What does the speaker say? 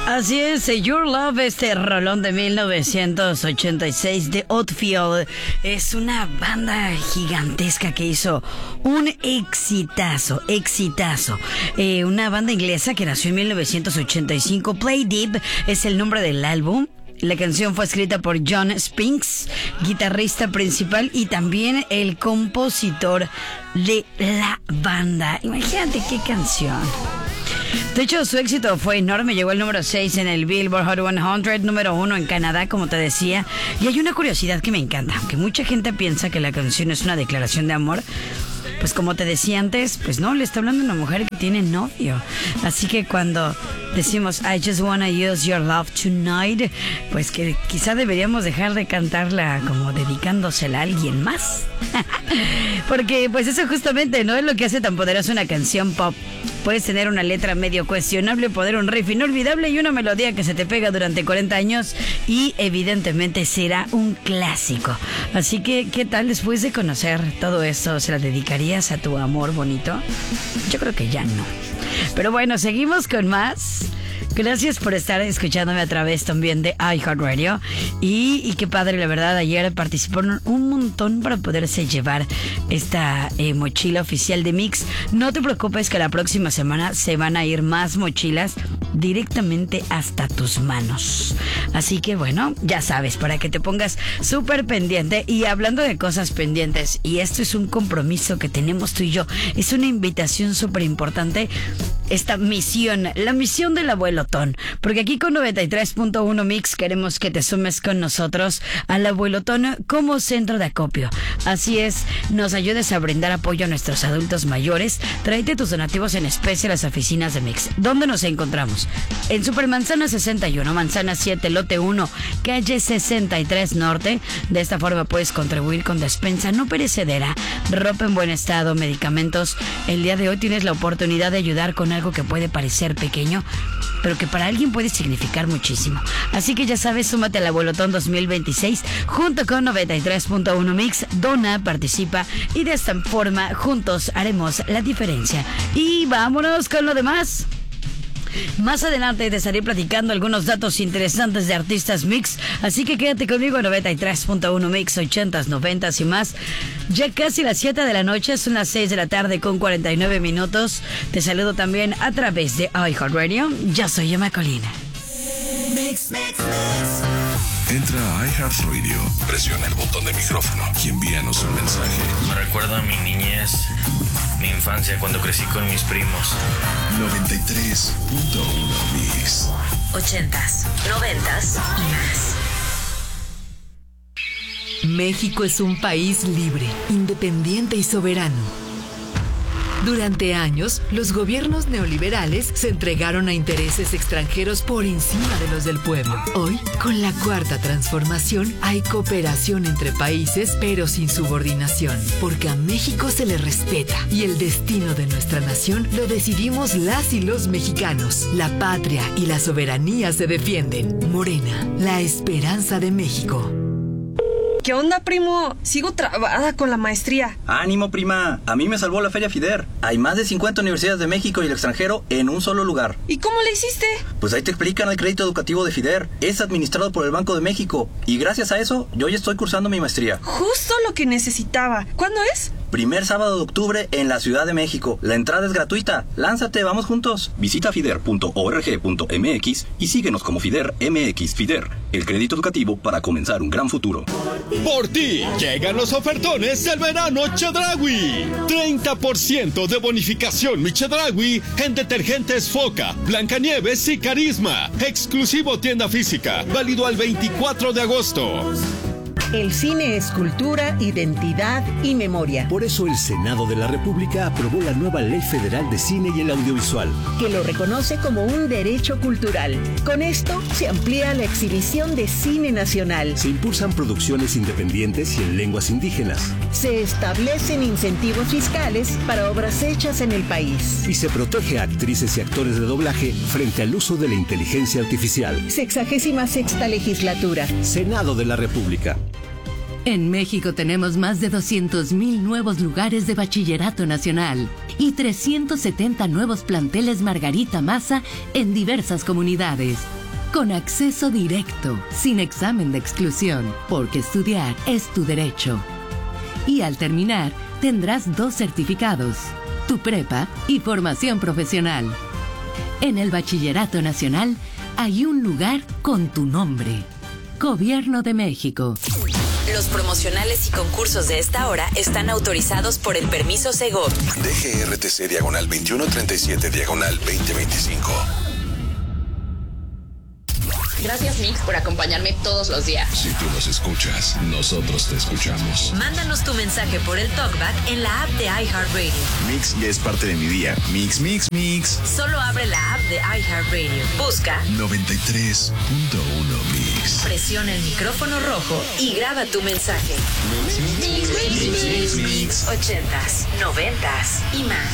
Así es, Your Love, este rolón de 1986 de Outfield, es una banda gigantesca que hizo un exitazo. Una banda inglesa que nació en 1985, Play Deep es el nombre del álbum. La canción fue escrita por John Spinks, guitarrista principal y también el compositor de la banda. Imagínate qué canción. De hecho, su éxito fue enorme, llegó al número 6 en el Billboard Hot 100, número 1 en Canadá, como te decía. Y hay una curiosidad que me encanta, aunque mucha gente piensa que la canción es una declaración de amor, pues como te decía antes, pues no, le está hablando a una mujer que tiene novio. Así que cuando decimos I just wanna use your love tonight, pues que quizá deberíamos dejar de cantarla como dedicándosela a alguien más. Porque pues eso justamente no es lo que hace tan poderosa una canción pop. Puedes tener una letra medio cuestionable, poder un riff inolvidable y una melodía que se te pega durante 40 años y evidentemente será un clásico. Así que, ¿qué tal después de conocer todo esto? ¿Se la dedicarías a tu amor bonito? Yo creo que ya no. Pero bueno, seguimos con más. Gracias por estar escuchándome a través también de iHeartRadio. Y qué padre, la verdad, ayer participaron un montón para poderse llevar esta mochila oficial de Mix. No te preocupes que la próxima semana se van a ir más mochilas directamente hasta tus manos. Así que bueno, ya sabes, para que te pongas súper pendiente. Y hablando de cosas pendientes, y esto es un compromiso que tenemos tú y yo, es una invitación súper importante, esta misión, la misión del abuelotón, porque aquí con 93.1 Mix queremos que te sumes con nosotros al abuelotón como centro de acopio. Así es, nos ayudes a brindar apoyo a nuestros adultos mayores. Tráete tus donativos en especie a las oficinas de Mix. ¿Dónde nos encontramos? En Supermanzana 61, Manzana 7, Lote 1, calle 63 Norte. De esta forma puedes contribuir con despensa no perecedera, ropa en buen estado, medicamentos. El día de hoy tienes la oportunidad de ayudar con algo que puede parecer pequeño, pero que para alguien puede significar muchísimo. Así que ya sabes, súmate al Abuelotón 2026 junto con 93.1 Mix. Dona, participa y de esta forma juntos haremos la diferencia. Y vámonos con lo demás. Más adelante te estaré platicando algunos datos interesantes de artistas Mix, así que quédate conmigo en 93.1 Mix, 80s, 90s y más. Ya casi las 7 de la noche, son las 6 de la tarde con 49 minutos. Te saludo también a través de iHeartRadio. Yo soy Emma Colina. Mix. Entra a iHeartRadio, presiona el botón de micrófono y envíanos un mensaje. Me recuerda a mi niñez, mi infancia cuando crecí con mis primos. 93.1 Mix. 80s, 90s y más. México es un país libre, independiente y soberano. Durante años, los gobiernos neoliberales se entregaron a intereses extranjeros por encima de los del pueblo. Hoy, con la Cuarta Transformación, hay cooperación entre países, pero sin subordinación, porque a México se le respeta y el destino de nuestra nación lo decidimos las y los mexicanos. La patria y la soberanía se defienden. Morena, la esperanza de México. ¿Qué onda, primo? Sigo trabada con la maestría. ¡Ánimo, prima! A mí me salvó la Feria FIDER. Hay más de 50 universidades de México y el extranjero en un solo lugar. ¿Y cómo le hiciste? Pues ahí te explican el crédito educativo de FIDER. Es administrado por el Banco de México. Y gracias a eso, yo ya estoy cursando mi maestría. Justo lo que necesitaba. ¿Cuándo es? Primer sábado de octubre en la Ciudad de México. La entrada es gratuita. Lánzate, vamos juntos. Visita fider.org.mx y síguenos como FIDER MX. FIDER, el crédito educativo para comenzar un gran futuro. Por ti, llegan los ofertones del verano Chedraui. 30% de bonificación mi Chedraui en detergentes Foca, Blancanieves y Carisma. Exclusivo tienda física, válido al 24 de agosto. El cine es cultura, identidad y memoria. Por eso el Senado de la República aprobó la nueva Ley Federal de Cine y el Audiovisual, que lo reconoce como un derecho cultural. Con esto se amplía la exhibición de cine nacional. Se impulsan producciones independientes y en lenguas indígenas. Se establecen incentivos fiscales para obras hechas en el país. Y se protege a actrices y actores de doblaje frente al uso de la inteligencia artificial. 66ª legislatura. Senado de la República. En México tenemos más de 200,000 nuevos lugares de bachillerato nacional y 370 nuevos planteles Margarita Massa en diversas comunidades. Con acceso directo, sin examen de exclusión, porque estudiar es tu derecho. Y al terminar, tendrás 2 certificados, tu prepa y formación profesional. En el Bachillerato Nacional hay un lugar con tu nombre. Gobierno de México. Los promocionales y concursos de esta hora están autorizados por el permiso Segov. DGRTC /2137/2025. Gracias, Mix, por acompañarme todos los días. Si tú nos escuchas, nosotros te escuchamos. Mándanos tu mensaje por el TalkBack en la app de iHeartRadio. Mix ya es parte de mi día. Mix, mix, mix. Solo abre la app de iHeartRadio. Busca 93.1 Mix. Presiona el micrófono rojo y graba tu mensaje. Mix, mix, mix, mix, mix, mix. 80s, 90s y más.